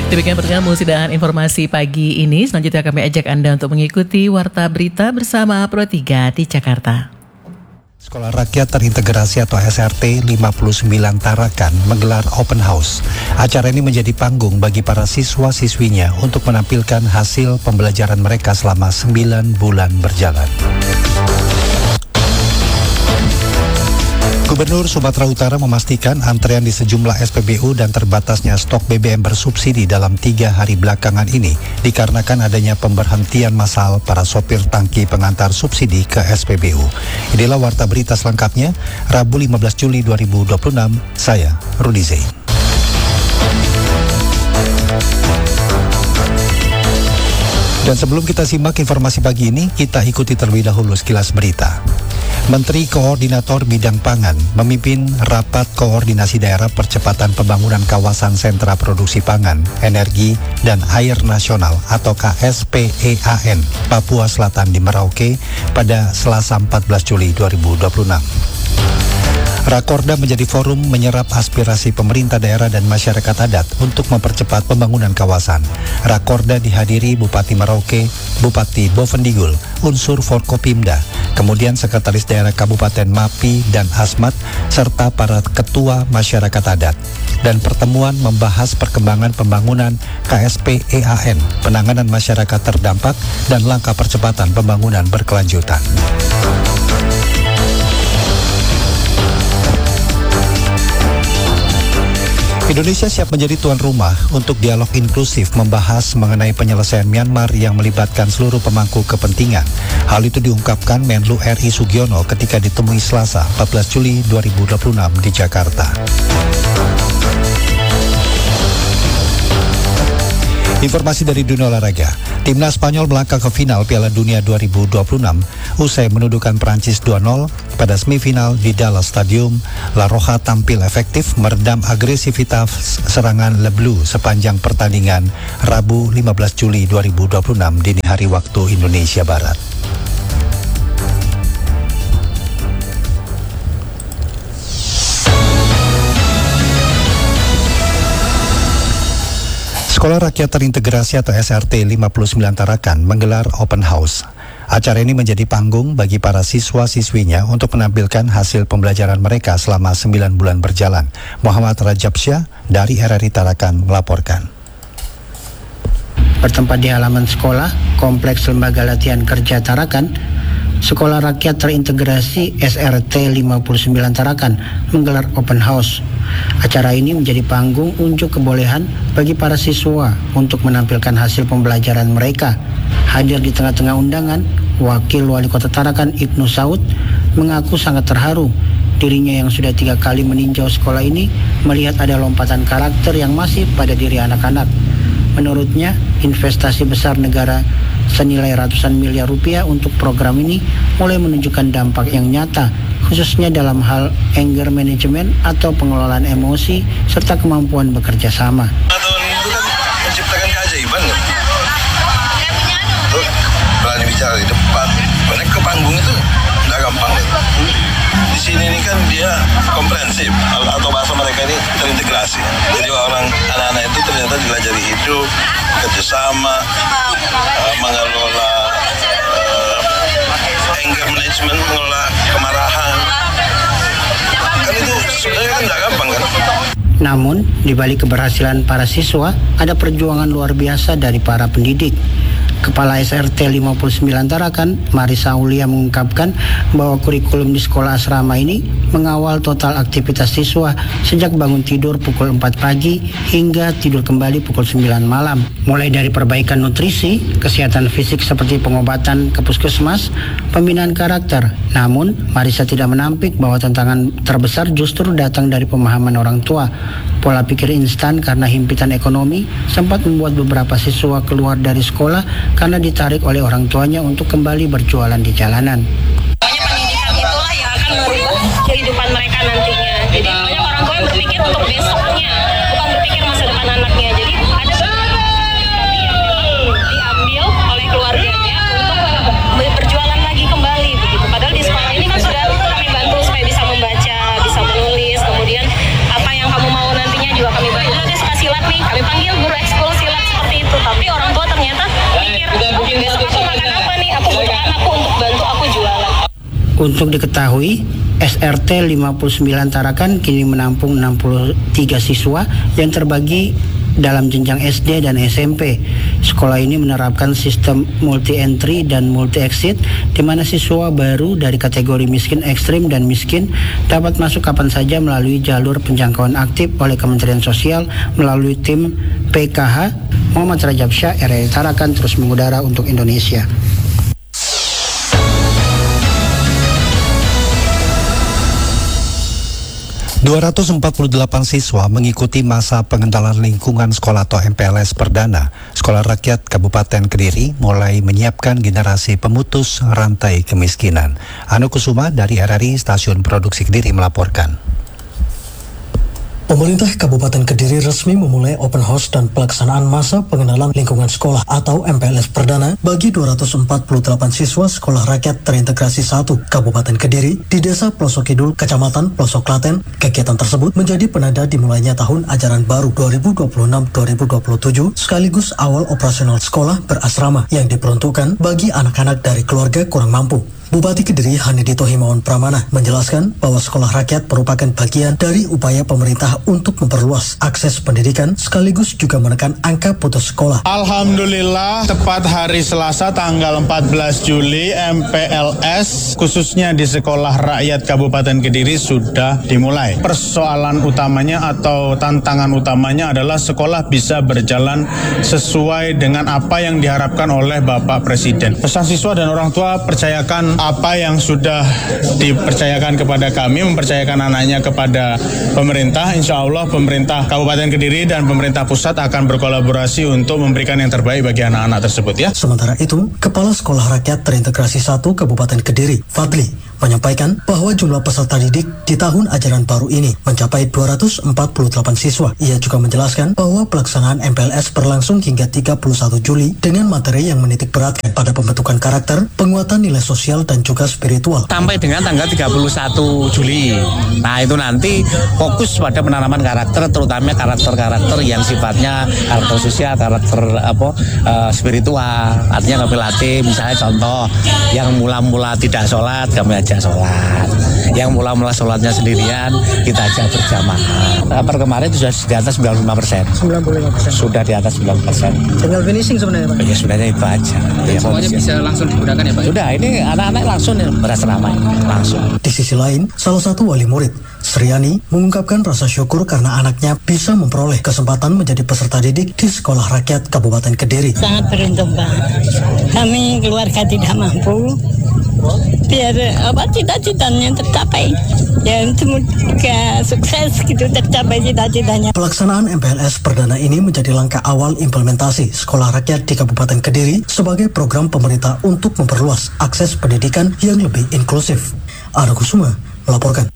Demikian pertengahan musyawarah informasi pagi ini. Selanjutnya kami ajak Anda untuk mengikuti Warta Berita bersama Pro 3 di Jakarta. Sekolah Rakyat Terintegrasi atau SRT 59 Tarakan menggelar open house. Acara ini menjadi panggung bagi para siswa-siswinya untuk menampilkan hasil pembelajaran mereka selama 9 bulan berjalan. Gubernur Sumatera Utara memastikan antrean di sejumlah SPBU dan terbatasnya stok BBM bersubsidi dalam 3 hari belakangan ini dikarenakan adanya pemberhentian massal para sopir tangki pengantar subsidi ke SPBU. Inilah Warta Berita selengkapnya, Rabu 15 Juli 2026, saya Rudi Zain. Dan sebelum kita simak informasi pagi ini, kita ikuti terlebih dahulu sekilas berita. Menteri Koordinator Bidang Pangan memimpin Rapat Koordinasi Daerah Percepatan Pembangunan Kawasan Sentra Produksi Pangan, Energi, dan Air Nasional atau KSPEAN Papua Selatan di Merauke pada Selasa 14 Juli 2026. Rakorda menjadi forum menyerap aspirasi pemerintah daerah dan masyarakat adat untuk mempercepat pembangunan kawasan. Rakorda dihadiri Bupati Merauke, Bupati Bovendigul, unsur Forkopimda, kemudian Sekretaris Daerah Kabupaten Mapi dan Asmat, serta para ketua masyarakat adat. Dan pertemuan membahas perkembangan pembangunan KSPEAN, penanganan masyarakat terdampak, dan langkah percepatan pembangunan berkelanjutan. Indonesia siap menjadi tuan rumah untuk dialog inklusif membahas mengenai penyelesaian Myanmar yang melibatkan seluruh pemangku kepentingan. Hal itu diungkapkan Menlu RI Sugiono ketika ditemui Selasa 14 Juli 2026 di Jakarta. Informasi dari dunia olahraga, timnas Spanyol melangkah ke final Piala Dunia 2026 usai menundukkan Prancis 2-0 pada semifinal di Dallas Stadium. La Roja tampil efektif meredam agresivitas serangan Le Bleu sepanjang pertandingan Rabu 15 Juli 2026 dini hari waktu Indonesia Barat. Sekolah Rakyat Terintegrasi atau SRT 59 Tarakan menggelar open house. Acara ini menjadi panggung bagi para siswa-siswinya untuk menampilkan hasil pembelajaran mereka selama 9 bulan berjalan. Muhammad Rajab Syah dari RRI Tarakan melaporkan. Bertempat di halaman sekolah, Kompleks Lembaga Latihan Kerja Tarakan, Sekolah Rakyat Terintegrasi SRT 59 Tarakan menggelar open house. Acara ini menjadi panggung unjuk kebolehan bagi para siswa untuk menampilkan hasil pembelajaran mereka. Hadir di tengah-tengah undangan, Wakil Wali Kota Tarakan Ibnu Saud mengaku sangat terharu. Dirinya yang sudah 3 kali meninjau sekolah ini melihat ada lompatan karakter yang masih pada diri anak-anak. Menurutnya, investasi besar negara senilai ratusan miliar rupiah untuk program ini mulai menunjukkan dampak yang nyata, khususnya dalam hal anger management atau pengelolaan emosi serta kemampuan bekerja sama. Tahun itu kan menciptakan keajaiban kan? Tuh, berani bicara di depan, balik ke panggung itu nggak gampang kan? Di sini ini kan dia komprehensif atau bahasa mereka ini terintegrasi. Jadi anak-anak itu ternyata dilajari hidup, kerjasama, mengelola anger management, mengelola kemarahan. Kan itu sebenarnya kan nggak gampang kan? Namun, di balik keberhasilan para siswa, ada perjuangan luar biasa dari para pendidik. Kepala SRT 59 Tarakan, Marisa Aulia mengungkapkan bahwa kurikulum di sekolah asrama ini mengawal total aktivitas siswa sejak bangun tidur pukul 4 pagi hingga tidur kembali pukul 9 malam. Mulai dari perbaikan nutrisi, kesehatan fisik seperti pengobatan ke puskesmas, pembinaan karakter. Namun, Marisa tidak menampik bahwa tantangan terbesar justru datang dari pemahaman orang tua. Pola pikir instan karena himpitan ekonomi sempat membuat beberapa siswa keluar dari sekolah karena ditarik oleh orang tuanya untuk kembali berjualan di jalanan. Pendidikan itulah yang akan merubah kehidupan mereka nantinya. Jadi banyak orang tua yang berpikir untuk besoknya, bukan berpikir masa depan anaknya. Jadi ada beberapa kami yang memang diambil oleh keluarganya untuk berjualan lagi kembali begitu. Padahal di sekolah ini kan sudah kami bantu supaya bisa membaca, bisa menulis, kemudian apa yang kamu mau nantinya juga kami bantu. Nanti suka silat nih, kami panggil guru ekskul Untuk diketahui, SRT 59 Tarakan kini menampung 63 siswa yang terbagi dalam jenjang SD dan SMP. Sekolah ini menerapkan sistem multi-entry dan multi-exit, di mana siswa baru dari kategori miskin ekstrim dan miskin dapat masuk kapan saja melalui jalur penjangkauan aktif oleh Kementerian Sosial melalui tim PKH. Muhammad Rajab Syah, RRI Tarakan, terus mengudara untuk Indonesia. 248 siswa mengikuti masa pengenalan lingkungan sekolah atau MPLS perdana Sekolah Rakyat Kabupaten Kediri mulai menyiapkan generasi pemutus rantai kemiskinan. Anu Kusuma dari RRI Stasiun Produksi Kediri melaporkan. Pemerintah Kabupaten Kediri resmi memulai open house dan pelaksanaan masa pengenalan lingkungan sekolah atau MPLS perdana bagi 248 siswa Sekolah Rakyat Terintegrasi 1 Kabupaten Kediri di Desa Pelosok Kidul, Kecamatan Pelosok Klaten. Kegiatan tersebut menjadi penanda dimulainya tahun ajaran baru 2026-2027 sekaligus awal operasional sekolah berasrama yang diperuntukkan bagi anak-anak dari keluarga kurang mampu. Bupati Kediri Hanedito Himawan Pramana menjelaskan bahwa sekolah rakyat merupakan bagian dari upaya pemerintah untuk memperluas akses pendidikan sekaligus juga menekan angka putus sekolah. Alhamdulillah, tepat hari Selasa tanggal 14 Juli MPLS khususnya di Sekolah Rakyat Kabupaten Kediri sudah dimulai. Persoalan utamanya atau tantangan utamanya adalah sekolah bisa berjalan sesuai dengan apa yang diharapkan oleh Bapak Presiden. Pesan siswa dan orang tua, percayakan apa yang sudah dipercayakan kepada kami, mempercayakan anaknya kepada pemerintah. Insya Allah pemerintah Kabupaten Kediri dan pemerintah pusat akan berkolaborasi untuk memberikan yang terbaik bagi anak-anak tersebut ya. Sementara itu, Kepala Sekolah Rakyat Terintegrasi 1 Kabupaten Kediri, Fadli, menyampaikan bahwa jumlah peserta didik di tahun ajaran baru ini mencapai 248 siswa. Ia juga menjelaskan bahwa pelaksanaan MPLS berlangsung hingga 31 Juli dengan materi yang menitik beratkan pada pembentukan karakter, penguatan nilai sosial dan juga spiritual. Sampai dengan tanggal 31 Juli. Nah, itu nanti fokus pada penanaman karakter, terutama karakter-karakter yang sifatnya karakter sosial, karakter spiritual. Artinya kami latih, misalnya contoh yang mula-mula tidak sholat, kami ajak sholat. Yang mula-mula sholatnya sendirian, kita ajak berjamaah. Per kemarin itu sudah di atas 95%. 95%. Sudah di atas 90%. Tinggal finishing sebenarnya, Pak. Ya sebenarnya itu aja. Ya, semuanya bisa langsung digunakan ya, Pak? Sudah, ini anak-anak langsung berasrama langsung. Di sisi lain, salah satu wali murid, Sriani, mengungkapkan rasa syukur karena anaknya bisa memperoleh kesempatan menjadi peserta didik di Sekolah Rakyat Kabupaten Kediri. Sangat beruntung, Pak. Kami keluarga tidak mampu, biar cita-citanya tercapai. Ya semoga sukses gitu tercapai cita-citanya. Pelaksanaan MPLS perdana ini menjadi langkah awal implementasi Sekolah Rakyat di Kabupaten Kediri sebagai program pemerintah untuk memperluas akses pendidikan yang lebih inklusif. Anu Kusuma melaporkan.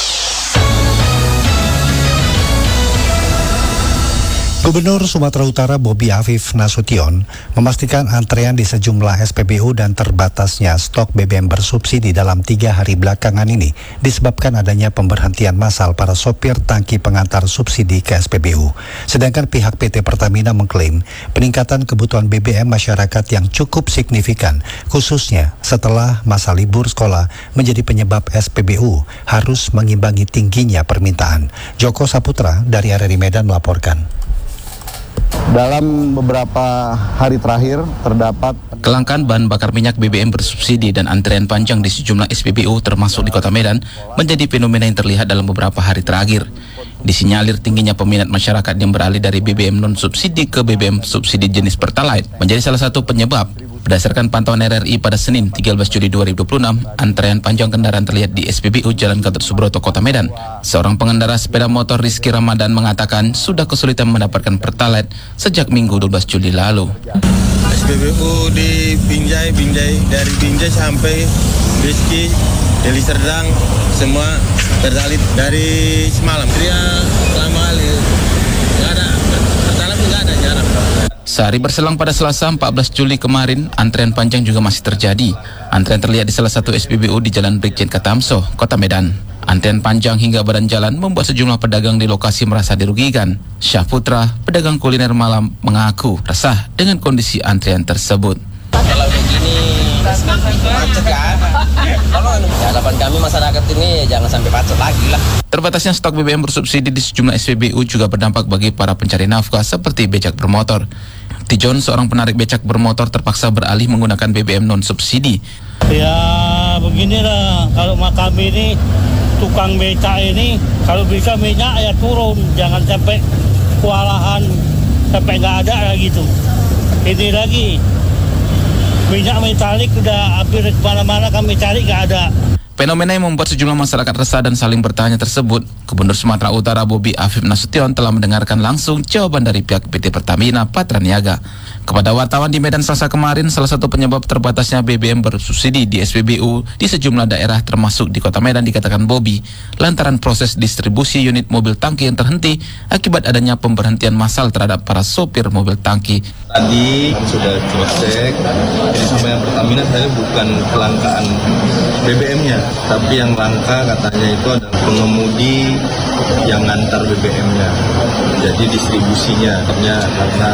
Gubernur Sumatera Utara Bobi Afif Nasution memastikan antrean di sejumlah SPBU dan terbatasnya stok BBM bersubsidi dalam 3 hari belakangan ini disebabkan adanya pemberhentian massal para sopir tangki pengantar subsidi ke SPBU. Sedangkan pihak PT Pertamina mengklaim peningkatan kebutuhan BBM masyarakat yang cukup signifikan, khususnya setelah masa libur sekolah menjadi penyebab SPBU harus mengimbangi tingginya permintaan. Joko Saputra dari RRI Medan melaporkan. Dalam beberapa hari terakhir terdapat kelangkaan bahan bakar minyak BBM bersubsidi dan antrean panjang di sejumlah SPBU termasuk di Kota Medan menjadi fenomena yang terlihat dalam beberapa hari terakhir. Disinyalir tingginya peminat masyarakat yang beralih dari BBM non-subsidi ke BBM subsidi jenis Pertalite menjadi salah satu penyebab. Berdasarkan pantauan RRI pada Senin 13 Juli 2026, antrean panjang kendaraan terlihat di SPBU Jalan Gatot Subroto, Kota Medan. Seorang pengendara sepeda motor Rizky Ramadan mengatakan sudah kesulitan mendapatkan Pertalite sejak Minggu 12 Juli lalu. SPBU di Binjai dari Binjai sampai Rizky, Deli Serdang, semua Pertalite dari semalam. Dia lama kali, nggak ada Pertalite, nggak ada, jarang. Sehari berselang pada Selasa 14 Juli kemarin, antrean panjang juga masih terjadi. Antrean terlihat di salah satu SPBU di Jalan Brigjen Katamso, Kota Medan. Antrean panjang hingga badan jalan membuat sejumlah pedagang di lokasi merasa dirugikan. Syah Putra, pedagang kuliner malam, mengaku resah dengan kondisi antrean tersebut. Kalau begini macet kan, Ya, harapan kami masyarakat ini jangan sampai pacet lagi lah. Terbatasnya stok BBM bersubsidi di sejumlah SPBU juga berdampak bagi para pencari nafkah seperti becak bermotor. Tijon, seorang penarik becak bermotor, terpaksa beralih menggunakan BBM non-subsidi. Ya beginilah, kalau kami ini tukang becak ini, kalau bisa minyak ya turun, jangan sampai kewalahan, sampai nggak ada gitu. Ini lagi, minyak metalik udah hampir kemana-mana kami cari nggak ada. Fenomena yang membuat sejumlah masyarakat resah dan saling bertanya tersebut, Gubernur Sumatera Utara Bobi Afif Nasution telah mendengarkan langsung jawaban dari pihak PT Pertamina Patraniaga. Kepada wartawan di Medan Selasa kemarin, salah satu penyebab terbatasnya BBM bersubsidi di SPBU di sejumlah daerah termasuk di Kota Medan dikatakan Bobi, lantaran proses distribusi unit mobil tangki yang terhenti akibat adanya pemberhentian massal terhadap para sopir mobil tangki. Tadi sudah cek, jadi sampai yang Pertamina tadi bukan kelangkaan BBM-nya, tapi yang langka katanya itu ada pengemudi yang ngantar BBM-nya. Jadi distribusinya karena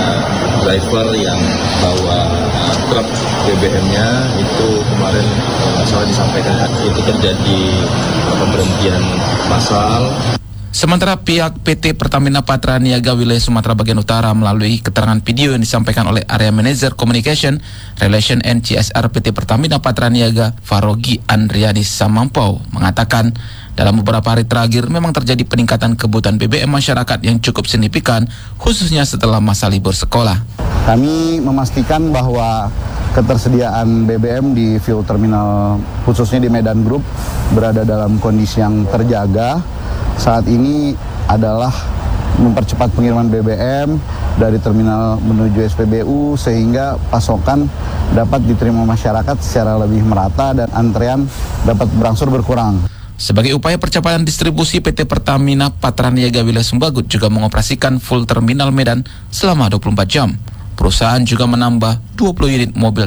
driver yang bawa truk BBM-nya itu kemarin salah disampaikan itu terjadi pemberhentian massal. Sementara pihak PT Pertamina Patraniaga wilayah Sumatera bagian utara melalui keterangan video yang disampaikan oleh Area Manager Communication Relation and CSR PT Pertamina Patraniaga Farogi Andriani Samampau mengatakan dalam beberapa hari terakhir memang terjadi peningkatan kebutuhan BBM masyarakat yang cukup signifikan khususnya setelah masa libur sekolah. Kami memastikan bahwa ketersediaan BBM di fuel terminal khususnya di Medan Group berada dalam kondisi yang terjaga. Saat ini adalah mempercepat pengiriman BBM dari terminal menuju SPBU sehingga pasokan dapat diterima masyarakat secara lebih merata dan antrean dapat berangsur berkurang. Sebagai upaya percepatan distribusi, PT Pertamina Patraniaga wilayah Sumbagut juga mengoperasikan full terminal Medan selama 24 jam. Perusahaan juga menambah 20 unit mobil